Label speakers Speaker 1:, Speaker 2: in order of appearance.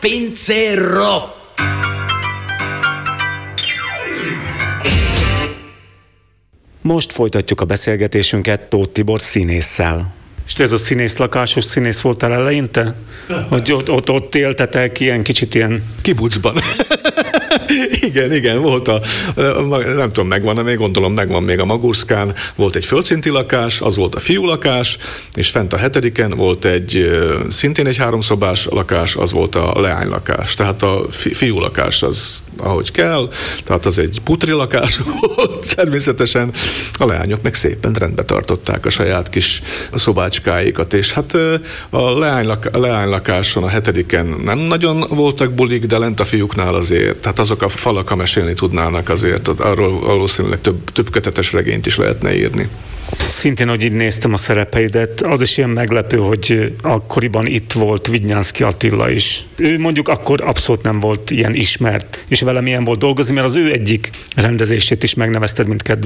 Speaker 1: Pincéro!
Speaker 2: Most folytatjuk a beszélgetésünket Tóth Tibor színésszel. És te ez a színészlakásos színész voltál eleinte? Hogy ott éltetek ilyen kicsit ilyen...
Speaker 3: Kibucban. Igen, volt nem tudom, megvan, még gondolom megvan még a Magurszkán, volt egy földszinti lakás, az volt a fiúlakás, és fent a 7-en volt szintén egy 3 szobás lakás, az volt a leánylakás. Tehát a fiúlakás az ahogy kell, tehát az egy putri lakás volt természetesen, a leányok meg szépen rendbe tartották a saját kis szobácskáikat, és hát a leánylakáson a 7-en nem nagyon voltak bulik, de lent a fiúknál azért, tehát azok a falak, ha mesélni tudnának azért, arról valószínűleg több kötetes regényt is lehetne írni.
Speaker 2: Szintén, hogy így néztem a szerepeidet, az is ilyen meglepő, hogy akkoriban itt volt Vidnyánszky Attila is. Ő mondjuk akkor abszolút nem volt ilyen ismert, és vele milyen volt dolgozni, mert az ő egyik rendezését is megnevezted, mint kedvenc.